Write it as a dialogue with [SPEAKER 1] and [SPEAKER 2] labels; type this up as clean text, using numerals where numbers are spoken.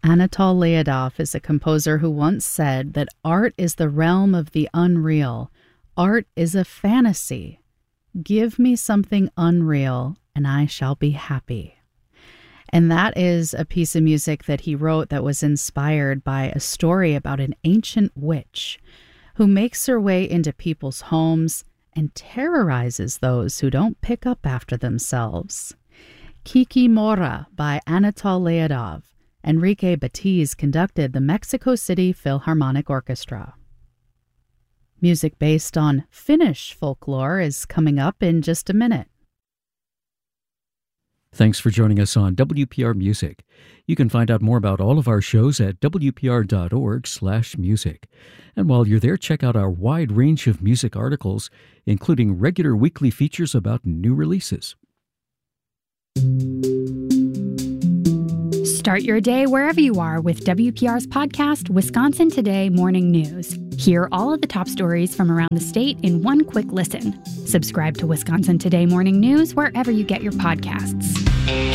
[SPEAKER 1] Anatol Leodov is a composer who once said that art is the realm of the unreal. Art is a fantasy. Give me something unreal, and I shall be happy. And that is a piece of music that he wrote that was inspired by a story about an ancient witch who makes her way into people's homes and terrorizes those who don't pick up after themselves. Kiki Mora by Anatol Leodov. Enrique Batiz conducted the Mexico City Philharmonic Orchestra. Music based on Finnish folklore is coming up in just a minute.
[SPEAKER 2] Thanks for joining us on WPR Music. You can find out more about all of our shows at wpr.org/music. And while you're there, check out our wide range of music articles, including regular weekly features about new releases.
[SPEAKER 3] Start your day wherever you are with WPR's podcast, Wisconsin Today Morning News. Hear all of the top stories from around the state in one quick listen. Subscribe to Wisconsin Today Morning News wherever you get your podcasts.